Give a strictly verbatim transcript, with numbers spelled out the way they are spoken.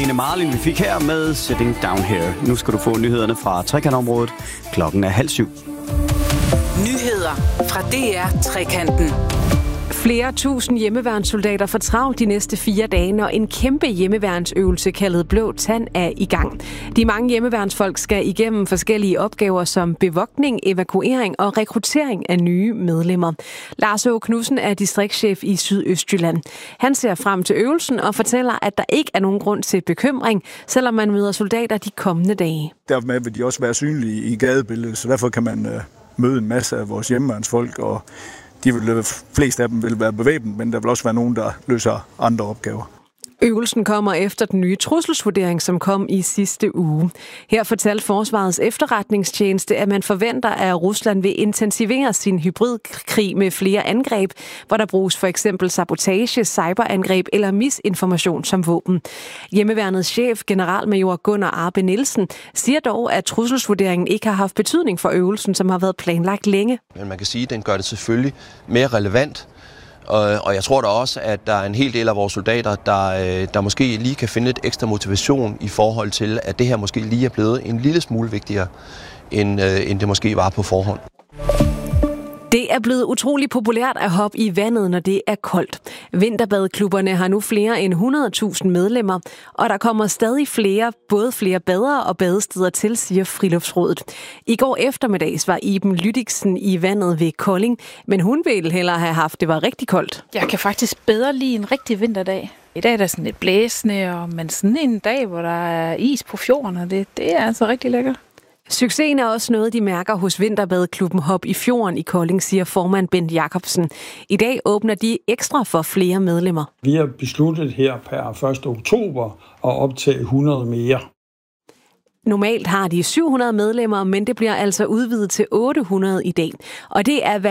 Ene Marlin, vi fik her med Sitting Down Here. Nu skal du få nyhederne fra Trekantområdet. Klokken er halv syv. Nyheder fra D R Trekanten. Flere tusind hjemmeværnssoldater får travlt de næste fire dage, når en kæmpe hjemmeværnsøvelse kaldet Blå Tand er i gang. De mange hjemmeværnsfolk skal igennem forskellige opgaver som bevogtning, evakuering og rekruttering af nye medlemmer. Lars Åge Knudsen er distriktschef i Sydøstjylland. Han ser frem til øvelsen og fortæller, at der ikke er nogen grund til bekymring, selvom man møder soldater de kommende dage. Dermed vil de også være synlige i gadebilledet, så derfor kan man øh, møde en masse af vores hjemmeværnsfolk, og de vil, flest af dem vil være bevæbnet, men der vil også være nogen, der løser andre opgaver. Øvelsen kommer efter den nye trusselsvurdering, som kom i sidste uge. Her fortalte Forsvarets efterretningstjeneste, at man forventer, at Rusland vil intensivere sin hybridkrig med flere angreb, hvor der bruges for eksempel sabotage, cyberangreb eller misinformation som våben. Hjemmeværnets chef, generalmajor Gunnar Arbe Nielsen, siger dog, at trusselsvurderingen ikke har haft betydning for øvelsen, som har været planlagt længe. Men man kan sige, at den gør det selvfølgelig mere relevant. Og jeg tror da også, at der er en hel del af vores soldater, der, der måske lige kan finde lidt ekstra motivation i forhold til, at det her måske lige er blevet en lille smule vigtigere, end, end det måske var på forhånd. Det er blevet utrolig populært at hoppe i vandet, når det er koldt. Vinterbadeklubberne har nu flere end hundrede tusind medlemmer, og der kommer stadig flere, både flere badere og badesteder til, siger Friluftsrådet. I går eftermiddags var Iben Lydiksen i vandet ved Kolding, men hun ville hellere have haft, det var rigtig koldt. Jeg kan faktisk bedre lide en rigtig vinterdag. I dag er der sådan lidt blæsende, og men sådan en dag, hvor der er is på fjorden, og det, det er altså rigtig lækkert. Succesen er også noget, de mærker hos Vinterbadeklubben Hop i Fjorden i Kolding, siger formand Bent Jacobsen. I dag åbner de ekstra for flere medlemmer. Vi har besluttet her per første oktober at optage hundrede mere. Normalt har de syv hundrede medlemmer, men det bliver altså udvidet til otte hundrede i dag. Og det er